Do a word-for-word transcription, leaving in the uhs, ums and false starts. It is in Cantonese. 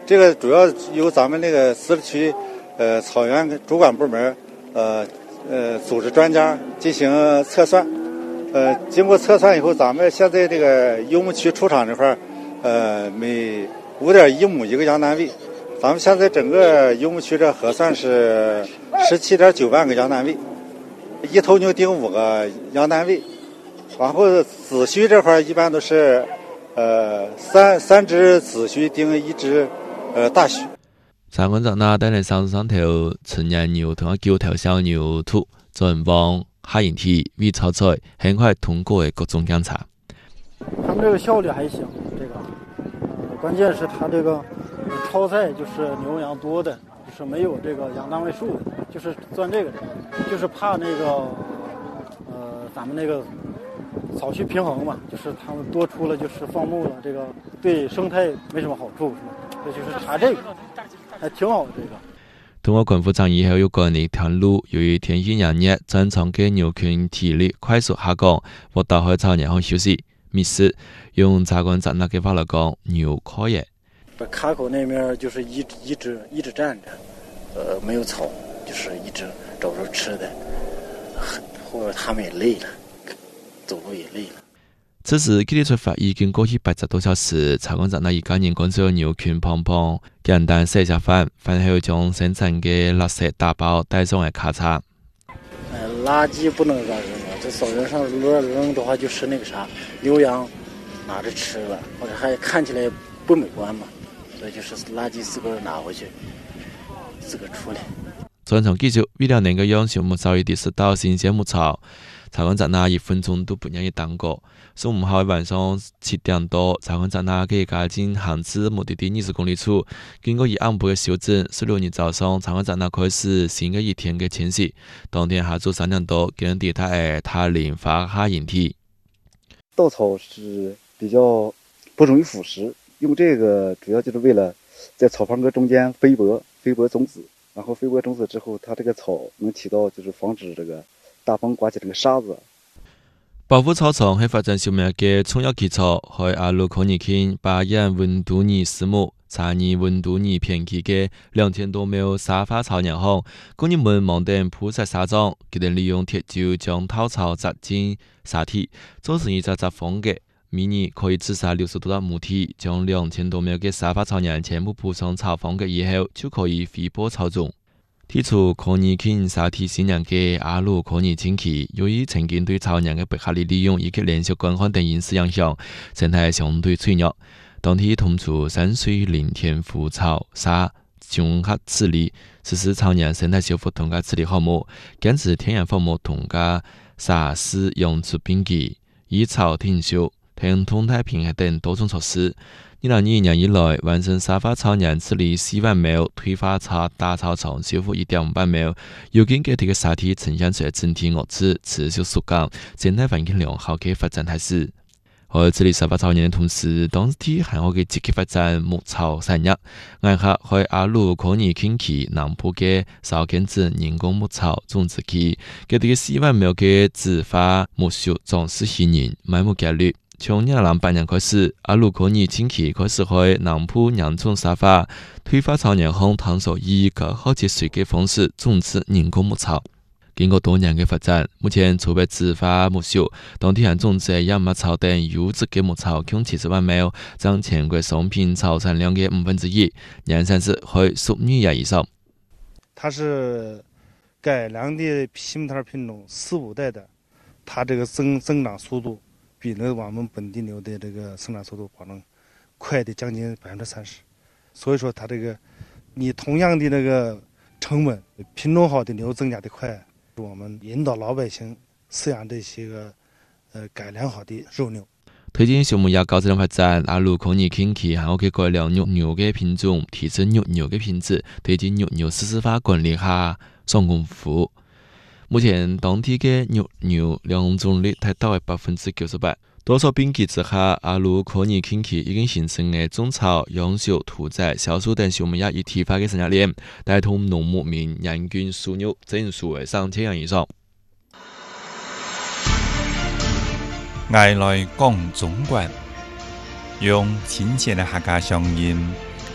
这个主要由咱们那个石狮区呃草原主管部门呃呃组织专家进行测算，呃经过测算以后，咱们现在这个游牧区出厂这块呃每五点一亩一个羊单位，咱们现在整个游牧区这核算是十七点九万个羊单位，一头牛顶五个羊单位，然后子须这块一般都是呃三三只子须顶一只呃大须。 蔡馆长呢带嚟手上頭成人牛同埋九頭小牛犢進往哈引體為炒菜，很快通過嘅各種檢查。 他們這個效率還行，這個，呃，關鍵是他這個超賽就是牛羊多的，就是沒有這個羊單位數的，就是鑽這個，就是怕那個，呃，咱們那個草區平衡嘛，就是他們多出了就是放牧了，這個對生態沒什麼好處，是吧？這就是查這個。還挺好的這個。 通過群副站以後，有個人一條路，由於天氣炎熱，正常嘅牛群體力快速下降，活到開草然後休息。密室用蔡館長那嘅話來講，牛可以。 卡口那面就是一一直一直站着，呃，沒有草，就是一直找着吃的，或者他們也累了，走路也累了。 此時佢哋出發已經過去八十多小時，蔡館長那一家人趕住牛群胖胖，簡單食下飯，飯後將生產嘅垃圾打包帶上嚟卡車。 呃，垃圾不能亂扔啊！這草原上亂扔的話，就是那個啥，牛羊拿着吃了，或者還看起來不美觀嘛，所以就是垃圾自個拿回去，自個處理。 專場繼續，為了能夠讓小牧草一地食到新鮮牧草，蔡館長那一分鐘都不讓一耽誤。十五號晚上七點多，蔡館長那嘅家進行至目的地二十公里處，經過一暗部嘅修正，十六日早上，蔡館長那開始新嘅一天嘅遷徙。當天下晝三點多，給人地他誒他林發哈引體。 稻草是比較不容易腐蝕，用這個主要就是為了在草棚格中間飛播飛播種子，然後飛播種子之後，它這個草能起到就是防止這個大風刮起這個沙子。 保護草場係發展小麥嘅重要基礎，喺阿魯可尼傾巴彦溫度尼斯木查尼溫度尼片區嘅兩千多畝沙發草場後，工人們忙定鋪設沙樁，佢哋利用鐵鍬將稻草紮進沙體，做成一隻紮方嘅，每年可以至少六十多粒母體，將兩千多畝嘅沙發草場全部鋪上草方嘅以後，就可以飛播草種。提出可尼傾沙體信仰嘅阿魯可尼傾區，由於曾經對草場嘅不合理利用以及連續乾旱等因素影響，生態相對脆弱。當地通出山水林田腐草沙綜合治理，實施草場生態修復同加治理項目，堅持天然放牧同加沙施養殖並機，以草停休、聽動態平衡等多種措施。二零二一年以來，完成沙發草場治理四萬畝，退化草大草叢修復一點五萬畝。如今嘅呢個沙體呈現出整體惡質、持續縮減、生態環境良好嘅發展態勢。喺治理沙發草場嘅同時，當地還可以積極發展牧草產業。眼下喺阿魯可尼傾區南部嘅少根子人工牧草種植區，佢哋嘅四萬畝嘅自發牧畜總是吸引買牧概率。從二零零八年開始，阿魯可尼傾區開始喺南部養種沙發，退化草場後探索以高效節水嘅方式種植人工牧草。經過多年嘅發展，目前儲備自發牧畜，當地人種植亞麻草等優質嘅牧草共七十萬畝，佔全國商品草產量嘅五分之一，年產值喺十二億以上。 它是改良的西木桃品種四五代的，它這個增增長速度比那我們本地牛的這個生長速度保證快的將近百分之三十，所以說它這個你同樣的那個成本，品種好的牛增加的快，我們引導老百姓飼養這些個呃改良好的肉牛。 推進畜牧業高質量發展，阿魯可尼傾區還可以改良肉牛嘅品種，提升肉牛嘅品質，推進肉牛私有化管理下上功夫。目前當地嘅肉牛兩種率達到百分之九十八。多數並機之下，阿魯可尼傾區已經形成嘅種草、養殖、屠宰、銷售等畜牧業一體化嘅產業鏈，帶動農牧民人均收入增速為上千元以上。 愛來講中觀，用親切嘅客家鄉音